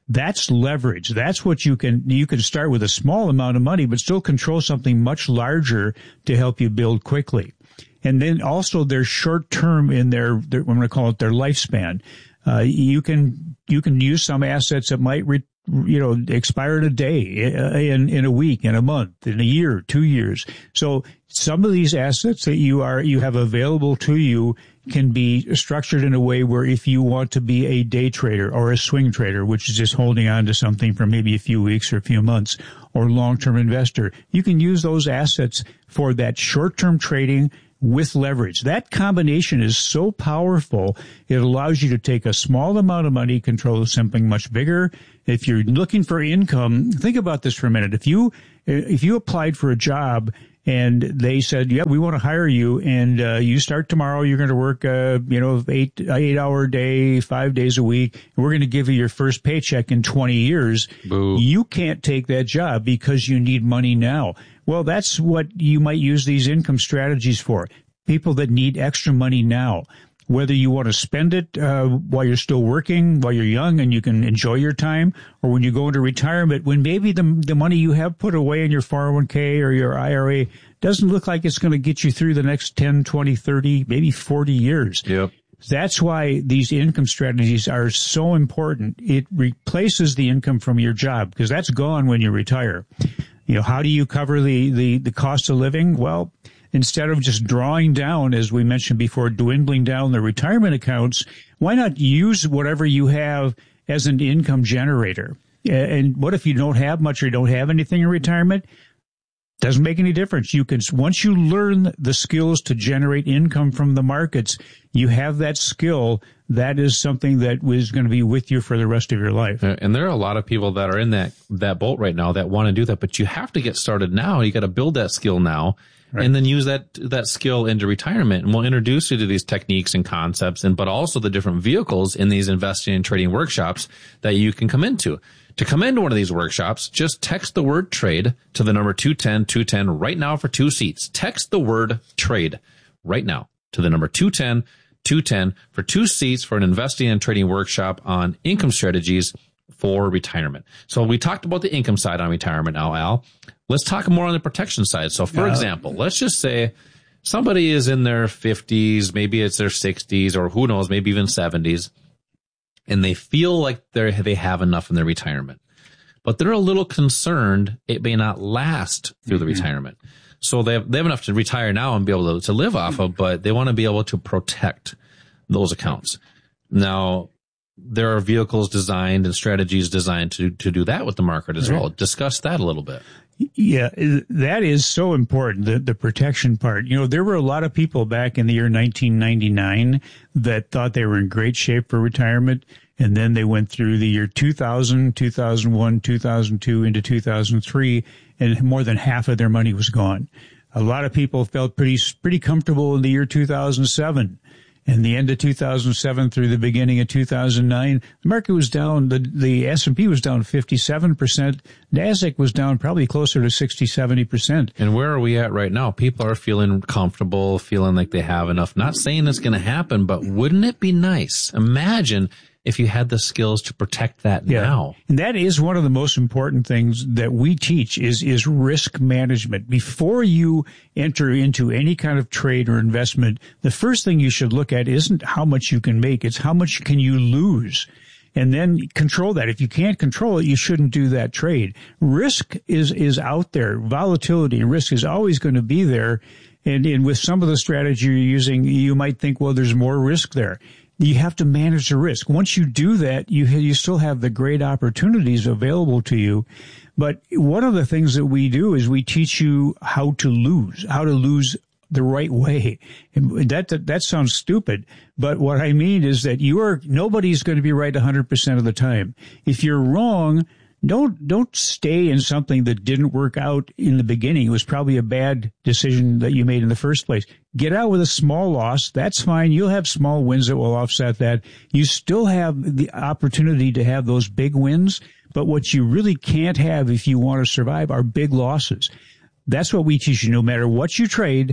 That's leverage. That's what you can, you can start with a small amount of money, but still control something much larger to help you build quickly. And then also they're short term in their, their, I'm going to call it their lifespan. Uh, you can, you can use some assets that might, re, you know, expire in a day, in, in a week, in a month, in a year, two years. So some of these assets that you are, you have available to you can be structured in a way where if you want to be a day trader or a swing trader, which is just holding on to something for maybe a few weeks or a few months, or long-term investor, you can use those assets for that short-term trading with leverage. That combination is so powerful, it allows you to take a small amount of money, control something much bigger. If you're looking for income, think about this for a minute. If you, if you applied for a job and they said, yeah, we want to hire you, and uh, you start tomorrow, you're going to work, uh, you know, eight, eight hour day, five days a week, and we're going to give you your first paycheck in twenty years. Boo. You can't take that job because you need money now. Well, that's what you might use these income strategies for. People that need extra money now. Whether you want to spend it uh, while you're still working, while you're young and you can enjoy your time, or when you go into retirement, when maybe the the money you have put away in your four oh one k or your I R A doesn't look like it's going to get you through the next ten, twenty, thirty, maybe forty years. Yep. That's why these income strategies are so important. It replaces the income from your job because that's gone when you retire. You know, how do you cover the, the, the cost of living? Well, instead of just drawing down, as we mentioned before, dwindling down the retirement accounts, why not use whatever you have as an income generator? And what if you don't have much or you don't have anything in retirement? Doesn't make any difference. You can, once you learn the skills to generate income from the markets, you have that skill. That is something that is going to be with you for the rest of your life. And there are a lot of people that are in that, that boat right now that want to do that, but you have to get started now. You got to build that skill now. Right. And then use that that skill into retirement. And we'll introduce you to these techniques and concepts, and but also the different vehicles in these investing and trading workshops that you can come into. To come into one of these workshops, just text the word trade to the number two ten two ten right now for two seats. Text the word trade right now to the number two ten two ten for two seats for an investing and trading workshop on income strategies for retirement. So we talked about the income side on retirement now, Al. Let's talk more on the protection side. So, for uh, example, let's just say somebody is in their fifties, maybe it's their sixties, or who knows, maybe even seventies, and they feel like they they have enough in their retirement. But they're a little concerned it may not last through mm-hmm. the retirement. So they have, they have enough to retire now and be able to, to live off of, but they want to be able to protect those accounts. Now, there are vehicles designed and strategies designed to, to do that with the market as well. Discuss that a little bit. Yeah, that is so important, the, the protection part. You know, there were a lot of people back in the year nineteen ninety-nine that thought they were in great shape for retirement, and then they went through the year two thousand, two thousand one, two thousand two, into two thousand three, and more than half of their money was gone. A lot of people felt pretty pretty comfortable in the year two thousand seven. And the end of two thousand seven through the beginning of two thousand nine, the market was down, the, the S and P was down fifty-seven percent. NASDAQ was down probably closer to sixty, seventy percent. And where are we at right now? People are feeling comfortable, feeling like they have enough. Not saying it's going to happen, but wouldn't it be nice? Imagine if you had the skills to protect that yeah. now. And that is one of the most important things that we teach is, is risk management. Before you enter into any kind of trade or investment, the first thing you should look at isn't how much you can make, it's how much can you lose. And then control that. If you can't control it, you shouldn't do that trade. Risk is, is out there. Volatility and risk is always going to be there. And, and with some of the strategy you're using, you might think, well, there's more risk there. You have to manage the risk. Once you do that, you you still have the great opportunities available to you. But one of the things that we do is we teach you how to lose, how to lose the right way. And that, that, that sounds stupid. But what I mean is that you are, nobody's going to be right one hundred percent of the time. If you're wrong, Don't, don't stay in something that didn't work out in the beginning. It was probably a bad decision that you made in the first place. Get out with a small loss. That's fine. You'll have small wins that will offset that. You still have the opportunity to have those big wins, but what you really can't have if you want to survive are big losses. That's what we teach you. No matter what you trade,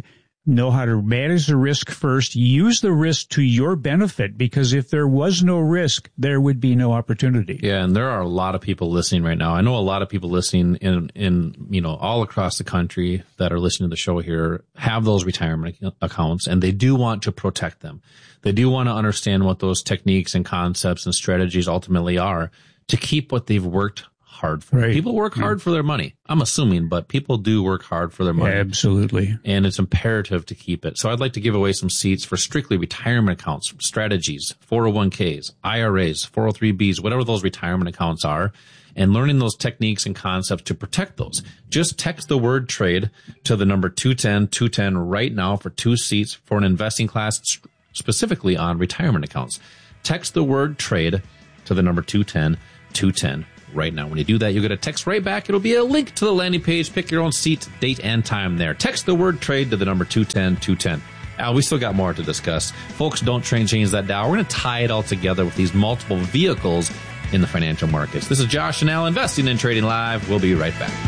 know how to manage the risk first, use the risk to your benefit, because if there was no risk, there would be no opportunity. Yeah, and there are a lot of people listening right now. I know a lot of people listening in, in you know, all across the country that are listening to the show here have those retirement accounts, and they do want to protect them. They do want to understand what those techniques and concepts and strategies ultimately are to keep what they've worked hard for. Right. People work hard yeah. for their money. I'm assuming, but people do work hard for their money. Yeah, absolutely. And it's imperative to keep it. So I'd like to give away some seats for strictly retirement accounts, strategies, four oh one k's, I R As, four oh three b's, whatever those retirement accounts are, and learning those techniques and concepts to protect those. Just text the word trade to the number two ten two ten right now for two seats for an investing class specifically on retirement accounts. Text the word trade to the number two ten two ten right now. When you do that, you'll get a text right back. It'll be a link to the landing page. Pick your own seat, date, and time there. Text the word trade to the number two ten two ten. Al, we still got more to discuss. Folks, don't train change that dial. We're going to tie it all together with these multiple vehicles in the financial markets. This is Josh and Al, Investing and Trading Live. We'll be right back.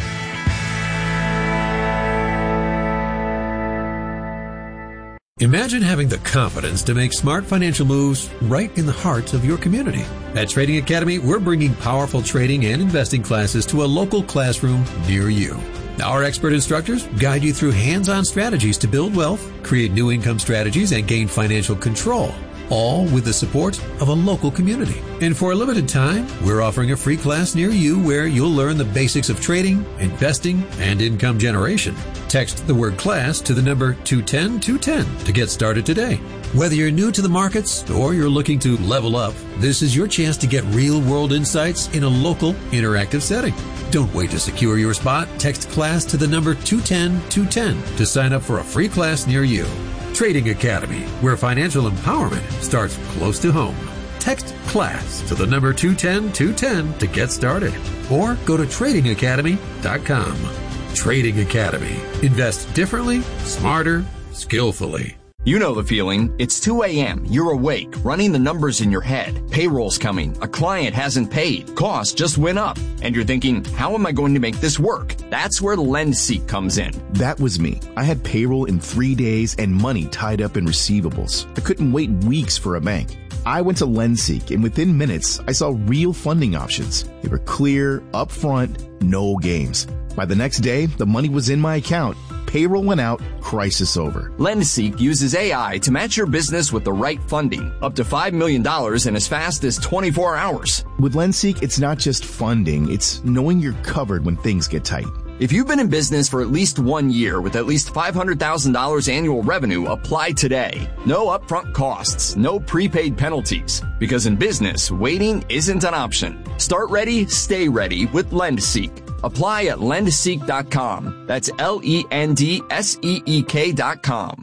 Imagine having the confidence to make smart financial moves right in the heart of your community. At Trading Academy, we're bringing powerful trading and investing classes to a local classroom near you. Our expert instructors guide you through hands-on strategies to build wealth, create new income strategies, and gain financial control, all with the support of a local community. And for a limited time, we're offering a free class near you where you'll learn the basics of trading, investing, and income generation. Text the word class to the number two ten two ten to get started today. Whether you're new to the markets or you're looking to level up, this is your chance to get real-world insights in a local, interactive setting. Don't wait to secure your spot. Text class to the number two ten two ten to sign up for a free class near you. Trading Academy, where financial empowerment starts close to home. Text class to the number two ten two ten to get started, or go to trading academy dot com. Trading Academy. Invest differently, smarter, skillfully. You know the feeling. It's two a.m. You're awake, running the numbers in your head. Payroll's coming. A client hasn't paid. Costs just went up. And you're thinking, how am I going to make this work? That's where LendSeek comes in. That was me. I had payroll in three days and money tied up in receivables. I couldn't wait weeks for a bank. I went to LendSeek, and within minutes, I saw real funding options. They were clear, upfront, no games. By the next day, the money was in my account. Payroll went out, crisis over. LendSeek uses A I to match your business with the right funding, up to five million dollars in as fast as twenty-four hours. With LendSeek, it's not just funding, it's knowing you're covered when things get tight. If you've been in business for at least one year with at least five hundred thousand dollars annual revenue, apply today. No upfront costs, no prepaid penalties. Because in business, waiting isn't an option. Start ready, stay ready with LendSeek. Apply at lend seek dot com. That's L E N D S E E K dot com.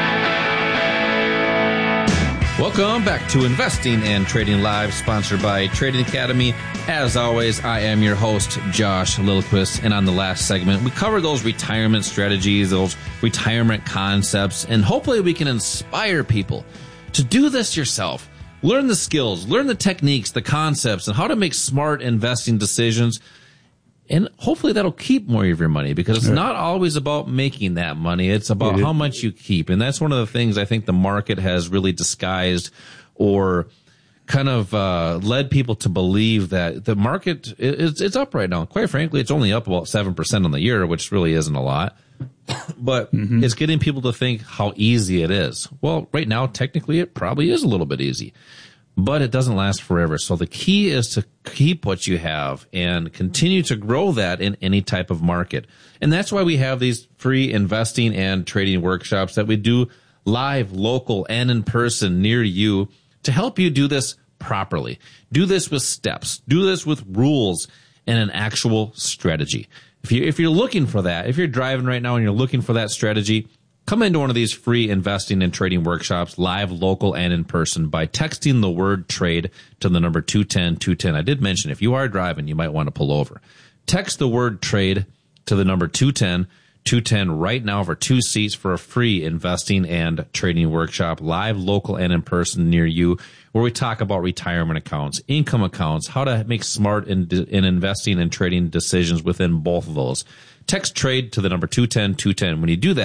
Welcome back to Investing and Trading Live, sponsored by Trading Academy. As always, I am your host, Josh Lillquist, and on the last segment, we covered those retirement strategies, those retirement concepts, and hopefully we can inspire people to do this yourself. Learn the skills, learn the techniques, the concepts, and how to make smart investing decisions. And hopefully that'll keep more of your money, because it's not always about making that money. It's about how much you keep. And that's one of the things I think the market has really disguised or kind of uh, led people to believe that the market is it's up right now. Quite frankly, it's only up about seven percent on the year, which really isn't a lot. But mm-hmm. it's getting people to think how easy it is. Well, right now, technically, it probably is a little bit easy. But it doesn't last forever. So the key is to keep what you have and continue to grow that in any type of market. And that's why we have these free investing and trading workshops that we do live, local, and in person near you to help you do this properly. Do this with steps. Do this with rules and an actual strategy. If you, if you're looking for that, if you're driving right now and you're looking for that strategy, come into one of these free investing and trading workshops, live, local, and in person, by texting the word trade to the number two ten two ten. I did mention if you are driving, you might want to pull over. Text the word trade to the number two ten two ten right now for two seats for a free investing and trading workshop, live, local, and in person near you, where we talk about retirement accounts, income accounts, how to make smart in, in investing and trading decisions within both of those. Text trade to the number two ten two ten. When you do that,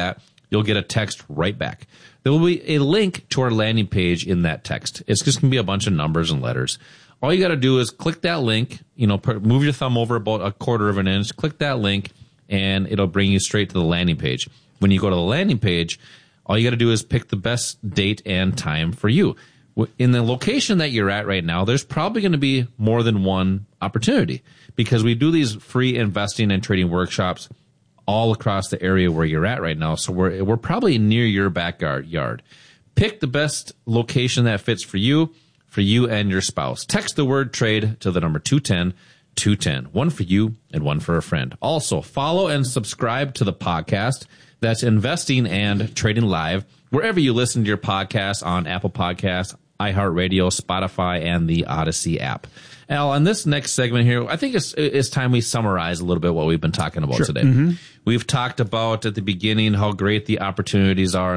you'll get a text right back. There will be a link to our landing page in that text. It's just going to be a bunch of numbers and letters. All you got to do is click that link, you know, move your thumb over about a quarter of an inch, click that link, and it'll bring you straight to the landing page. When you go to the landing page, all you got to do is pick the best date and time for you. In the location that you're at right now, there's probably going to be more than one opportunity because we do these free investing and trading workshops all across the area where you're at right now. So we're we're probably near your backyard yard. Pick the best location that fits for you, for you and your spouse. Text the word trade to the number two ten two ten. One for you and one for a friend. Also, follow and subscribe to the podcast. That's Investing and Trading Live, wherever you listen to your podcasts on Apple Podcasts, iHeartRadio, Spotify, and the Odyssey app. Al, on this next segment here, I think it's it's time we summarize a little bit what we've been talking about sure. today. Mm-hmm. We've talked about at the beginning how great the opportunities are